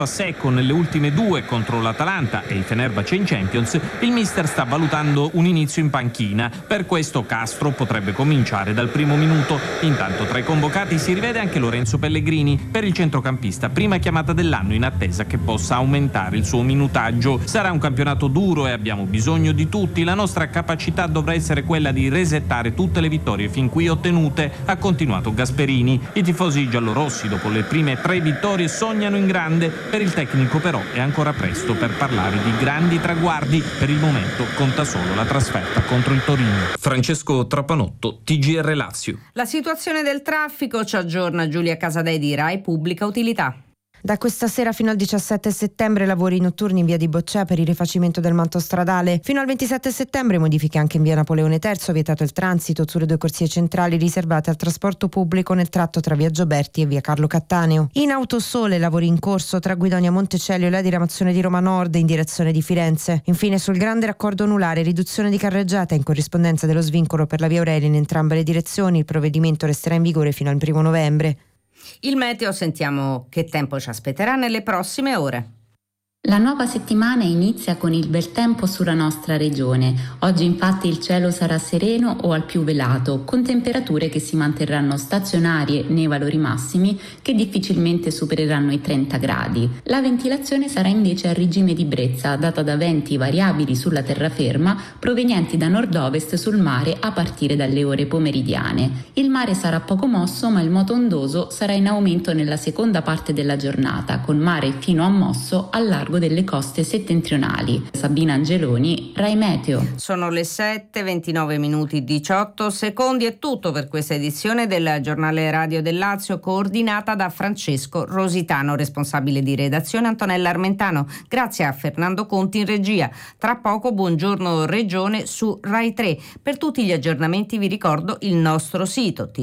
secco nelle ultime due contro l'Atalanta e il Fenerbahce in Champions, il mister sta valutando un inizio in panchina. Per questo Castro potrebbe cominciare dal primo minuto. Intanto tra i convocati si rivede anche Lorenzo Pellegrini per il centrocampista, prima chiamata dell'anno, in attesa che possa aumentare il suo minutaggio. Sarà un campionato duro e abbiamo bisogno di tutti. La nostra capacità dovrà essere quella di resettare tutte le vittorie fin qui ottenute, ha continuato Gasperini. I tifosi giallorossi dopo le prime 3 vittorie sognano in grande. Per il tecnico però è ancora presto per parlare di grandi traguardi. Per il momento conta solo la trasferta contro il Torino. Francesco Trapanotto, TGR Lazio. La situazione del traffico ci aggiorna Giulia Casadei di Rai Pubblica Utilità. Da questa sera fino al 17 settembre lavori notturni in via di Boccea per il rifacimento del manto stradale. Fino al 27 settembre modifiche anche in via Napoleone III, vietato il transito sulle 2 corsie centrali riservate al trasporto pubblico nel tratto tra via Gioberti e via Carlo Cattaneo. In Autosole lavori in corso tra Guidonia Montecelio e la diramazione di Roma Nord in direzione di Firenze. Infine sul grande raccordo anulare, riduzione di carreggiata in corrispondenza dello svincolo per la via Aurelia in entrambe le direzioni. Il provvedimento resterà in vigore fino al 1 novembre. Il meteo, sentiamo che tempo ci aspetterà nelle prossime ore. La nuova settimana inizia con il bel tempo sulla nostra regione. Oggi infatti il cielo sarà sereno o al più velato, con temperature che si manterranno stazionarie nei valori massimi che difficilmente supereranno i 30 gradi. La ventilazione sarà invece a regime di brezza, data da venti variabili sulla terraferma provenienti da nord-ovest sul mare a partire dalle ore pomeridiane. Il mare sarà poco mosso, ma il moto ondoso sarà in aumento nella seconda parte della giornata, con mare fino a mosso al largo delle coste settentrionali. Sabina Angeloni, Rai Meteo. Sono le 7:29 minuti 18 secondi. È tutto per questa edizione del giornale radio del Lazio, coordinata da Francesco Rositano, responsabile di redazione Antonella Armentano. Grazie a Fernando Conti in regia. Tra poco Buongiorno Regione su Rai 3. Per tutti gli aggiornamenti vi ricordo il nostro sito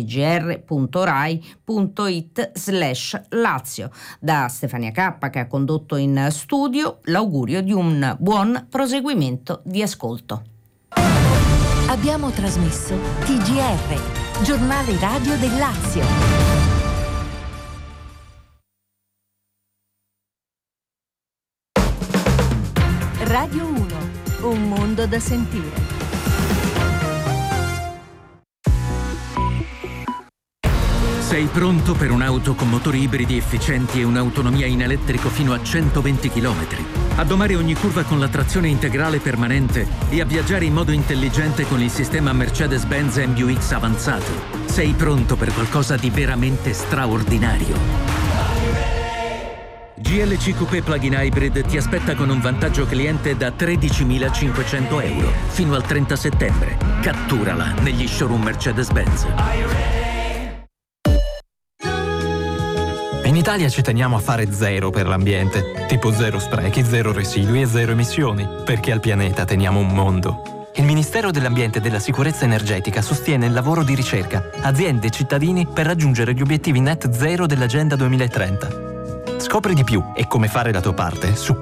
tgr.rai.it/Lazio. Da Stefania Cappa, che ha condotto in studio, l'augurio di un buon proseguimento di ascolto. Abbiamo trasmesso TGR, giornale radio del Lazio. Radio 1, un mondo da sentire. Sei pronto per un'auto con motori ibridi efficienti e un'autonomia in elettrico fino a 120 km? A domare ogni curva con la trazione integrale permanente e a viaggiare in modo intelligente con il sistema Mercedes-Benz MBUX avanzato? Sei pronto per qualcosa di veramente straordinario? GLC Coupé Plug-in Hybrid ti aspetta con un vantaggio cliente da 13.500 euro fino al 30 settembre. Catturala negli showroom Mercedes-Benz. In Italia ci teniamo a fare zero per l'ambiente, tipo zero sprechi, zero residui e zero emissioni, perché al pianeta teniamo un mondo. Il Ministero dell'Ambiente e della Sicurezza Energetica sostiene il lavoro di ricerca, aziende e cittadini per raggiungere gli obiettivi net zero dell'Agenda 2030. Scopri di più e come fare la tua parte su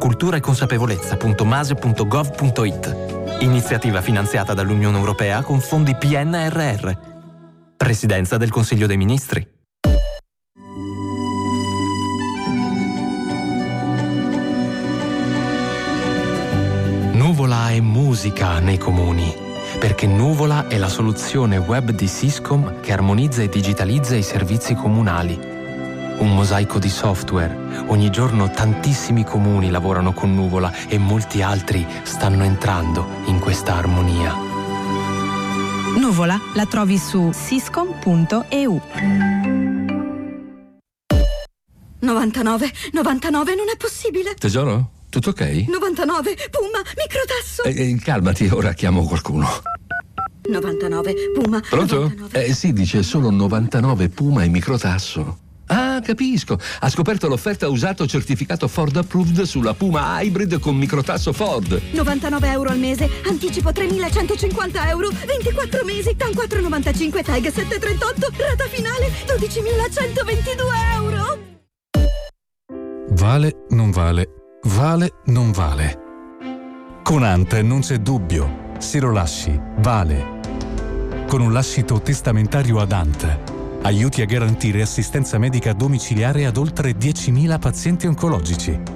culturaeconsapevolezza.mase.gov.it. Iniziativa finanziata dall'Unione Europea con fondi PNRR. Presidenza del Consiglio dei Ministri. Nuvola è musica nei comuni, perché Nuvola è la soluzione web di Syscom che armonizza e digitalizza i servizi comunali. Un mosaico di software. Ogni giorno tantissimi comuni lavorano con Nuvola e molti altri stanno entrando in questa armonia. Nuvola la trovi su syscom.eu. 99 non è possibile. Tesoro? Tutto ok? 99, Puma, microtasso. Calmati, ora chiamo qualcuno. 99, Puma. Pronto? 99. Sì, dice solo 99 Puma e microtasso. Ah, capisco. Ha scoperto l'offerta usato certificato Ford Approved sulla Puma Hybrid con microtasso Ford. 99 euro al mese, anticipo 3.150 euro, 24 mesi, TAN 4,95, TAG 7,38, rata finale 12.122 euro. Vale, non vale. Vale, non vale. Con Ant non c'è dubbio. Se lo lasci, vale. Con un lascito testamentario ad Ant Aiuti a garantire assistenza medica domiciliare ad oltre 10.000 pazienti oncologici.